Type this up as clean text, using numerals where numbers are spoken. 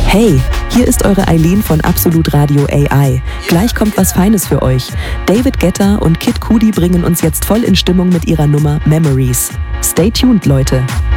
Hey, hier ist eure Eileen von Absolut Radio AI. Gleich kommt was Feines für euch. David Guetta und Kid Cudi bringen uns jetzt voll in Stimmung mit ihrer Nummer Memories. Stay tuned, Leute.